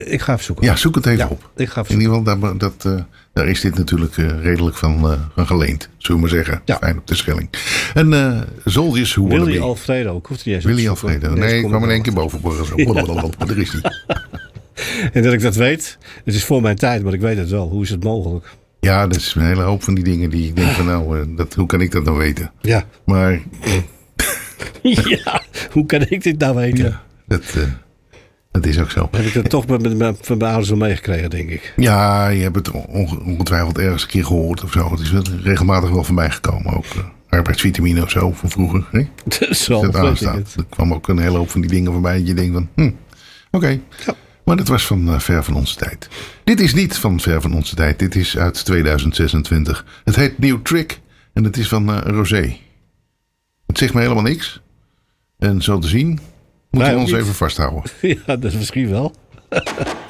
Ik ga even zoeken. Ja, zoek het even op. Ik ga even in ieder geval, daar is dit natuurlijk redelijk van geleend. Zullen we maar zeggen. Ja. Fijn op de Schelling. En Soldiers Who Wanna Willy Be. Alfredo. Ik hoef niet eens Willy op te zoeken. Alfredo. Nee, ik kwam in één keer boven. Daar is die. En dat ik dat weet. Het is voor mijn tijd, maar ik weet het wel. Hoe is het mogelijk? Ja, dat is een hele hoop van die dingen die ik denk van hoe kan ik dat nou weten? Ja. Maar Ja, hoe kan ik dit nou weten? ja, dat is ook zo. Heb ik het toch van mijn ouders wel meegekregen, denk ik. Ja, je hebt het ongetwijfeld ergens een keer gehoord of zo. Het is regelmatig wel van mij gekomen. Ook arbeidsvitamine of zo van vroeger. Hè? Zo, Er kwam ook een hele hoop van die dingen voorbij. Dat je denkt van, oké. Ja. Maar dat was van ver van onze tijd. Dit is niet van ver van onze tijd. Dit is uit 2026. Het heet New Trick. En het is van Rosé. Het zegt me helemaal niks. En zo te zien moeten we ons even vasthouden. Ja, dat is misschien wel.